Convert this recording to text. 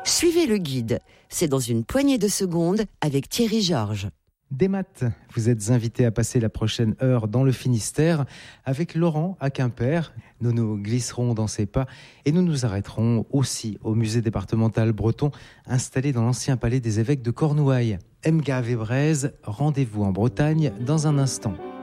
Suivez le guide. C'est dans une poignée de secondes avec Thierry Georges. Des maths, vous êtes invité à passer la prochaine heure dans le Finistère avec Laurent à Quimper. Nous nous glisserons dans ses pas et nous nous arrêterons aussi au musée départemental breton installé dans l'ancien palais des évêques de Cornouailles. Emga Vébrez, rendez-vous en Bretagne dans un instant.